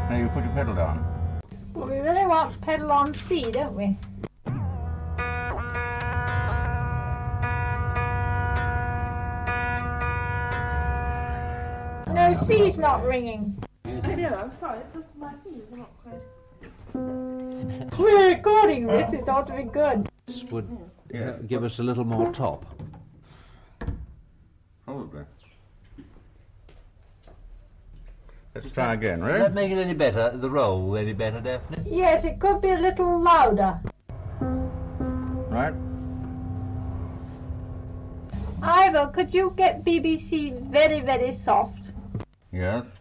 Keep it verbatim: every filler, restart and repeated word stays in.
Now you put your pedal down. Well, we really want pedal on C, don't we? No, C's not ringing. I know, I'm sorry, it's just my fingers are not quite... We're recording this, it ought to be good. This would yeah. give us a little more top. Probably. Let's try again, Does right? that make it any better? The roll any better, Daphne? Yes, it could be a little louder. Right? Ivor, could you get B B C very, very soft? Yes.